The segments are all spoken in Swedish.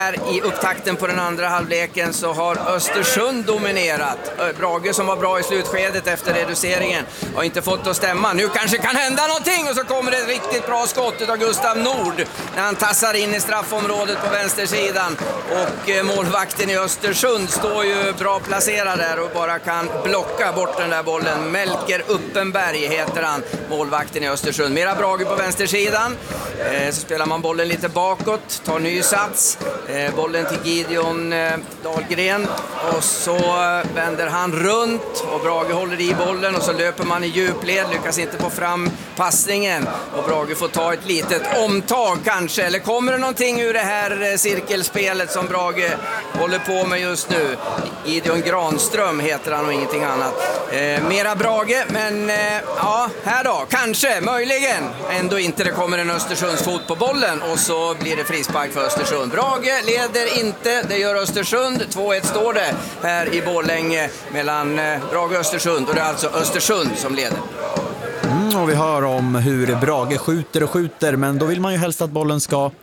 I upptakten på den andra halvleken så har Östersund dominerat. Brage som var bra i slutskedet efter reduceringen har inte fått att stämma. Nu kanske kan hända någonting och så kommer det ett riktigt bra skott av Gustav Nord när han tassar in i straffområdet på vänstersidan. Och målvakten i Östersund står ju bra placerad där och bara kan blocka bort den där bollen. Melker Uppenberg heter han, målvakten i Östersund. Mera Brage på vänstersidan. Så spelar man bollen lite bakåt, tar ny sats. Bollen till Gideon Dahlgren och så vänder han runt och Brage håller i bollen och så löper man i djupled, lyckas inte få fram passningen och Brage får ta ett litet omtag kanske, eller kommer det någonting ur det här cirkelspelet som Brage håller på med just nu? Gideon Granström heter han och ingenting annat. Mera Brage, men ja, här då, kanske, möjligen ändå inte, det kommer en Östersunds fot på bollen och så blir det frispark för Östersund. Brage leder inte, det gör Östersund. 2-1 står det här i Borlänge mellan Brage och Östersund och det är alltså Östersund som leder. Och vi hör om hur Brage skjuter och skjuter, men då vill man ju helst att bollen ska...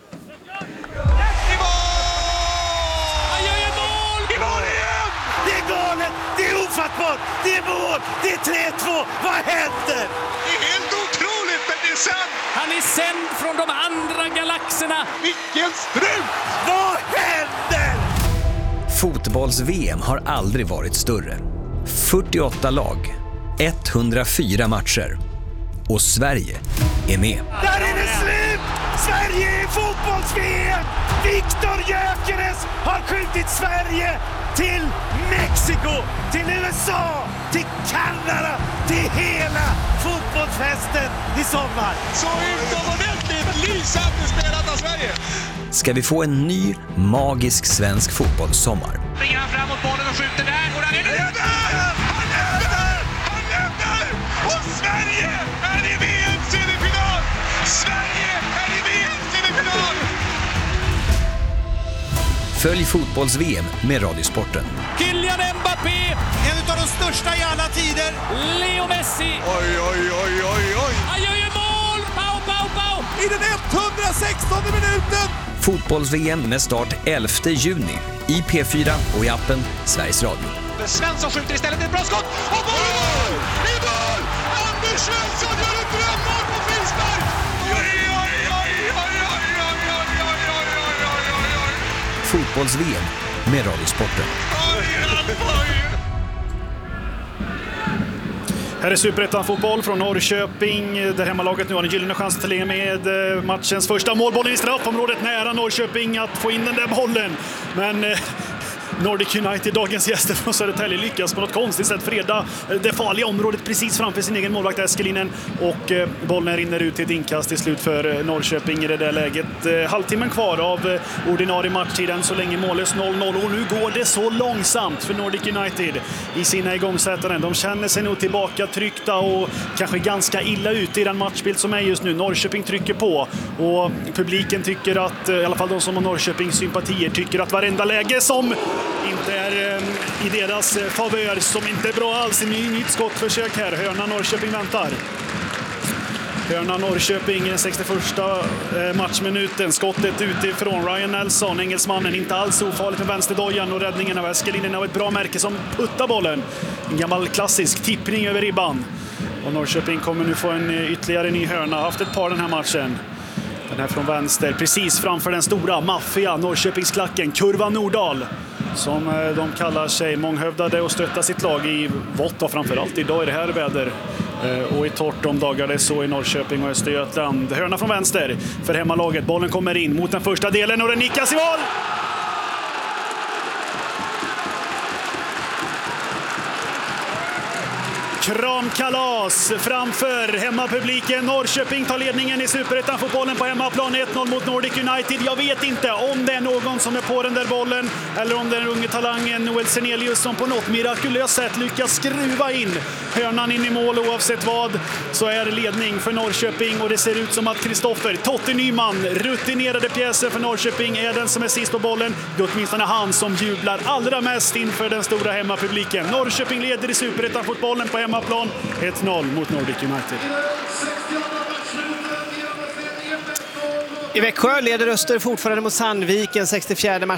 Det är mål! Det är 3-2! Vad händer? Det är helt otroligt, men det är sant! Han är sänd från de andra galaxerna! Vilken strut! Vad händer? Fotbolls-VM har aldrig varit större. 48 lag, 104 matcher. Och Sverige är med. Där är det slut! Sverige är fotbolls-VM! Viktor Gyökeres har skjutit Sverige till Mexiko, till USA, till Kanada, till hela fotbollsfesten i sommar. Så utomordentligt lysande spelat av Sverige. Ska vi få en ny magisk svensk fotbollssommar? Springer han framåt bollen och skjuter där och där är det... Han lämnar! Och Sverige är i VM-semifinal! Sverige är i VM-semifinal! Följ fotbolls-VM med Radiosporten. Kylian Mbappé! En av de största i alla tider. Leo Messi! Oj, oj, oj, oj, oj! Han gör ju mål! Pau, pau, pau! I den 116:e minuten! Fotbolls-VM med start 11 juni i P4 och i appen Sveriges Radio. Svensson skjuter istället ett bra skott! Och mål! I mål! Anders Svensson gör ett drömmål på frispark! Oj, oj, oj, oj, oj, oj, oj, oj, oj, oj, oj, oj. Fotbolls-VM med Radiosporten. Här är Superettan-fotboll från Norrköping där hemmalaget nu har en gyllene chans att förlänga med matchens första målbollen i straffområdet, nära Norrköping att få in den där bollen. Men Nordic United, dagens gäster från Södertälje, lyckas på något konstigt sätt freda det farliga området precis framför sin egen målvakt Eskelinen och bollen rinner ut till ett inkast till slut för Norrköping i det där läget. Halvtimmen kvar av ordinarie matchtiden, så länge mållös 0-0 och nu går det så långsamt för Nordic United i sina igångsättanden. De känner sig nog tillbaka tryckta och kanske ganska illa ute i den matchbild som är just nu. Norrköping trycker på och publiken tycker att, i alla fall de som har Norrköpings sympatier, tycker att varenda läge som inte är i deras favör, som inte är bra alls. En nytt skottförsök här. Hörna Norrköping väntar. Hörna Norrköping i den 61 matchminuten. Skottet utifrån Ryan Nelson, engelsmannen, inte alls ofarligt med vänsterdojan och räddningen av Eskelinen av ett bra märke som puttar bollen. En gammal klassisk tippning över ribban. Och Norrköping kommer nu få en ytterligare ny hörna. Haft ett par den här matchen. Den här från vänster, precis framför den stora maffia Norrköpingsklacken, Kurva Nordahl, som de kallar sig, månghövdade och stöttar sitt lag i vått och framförallt idag i det här väder. Och i torrt de dagar det så i Norrköping och Östergötland. Hörna från vänster för hemmalaget. Bollen kommer in mot den första delen och den nickas i mål! Kramkalas framför hemmapubliken. Norrköping tar ledningen i Superettan-fotbollen på hemmaplan. 1-0 mot Nordic United. Jag vet inte om det är någon som är på den där bollen eller om det är den unge talangen Noel Sernelius som på något mirakulöst sätt lyckas skruva in hörnan in i mål. Oavsett vad så är det ledning för Norrköping och det ser ut som att Kristoffer Totte Nyman, rutinerade pjäser för Norrköping, är den som är sist på bollen. Det är åtminstone han som jublar allra mest inför den stora hemmapubliken. Norrköping leder i Superettan-fotbollen på hemmaplan. 1-0 mot Nordic United. I Växjö leder Öster fortfarande mot Sandviken, 64 match.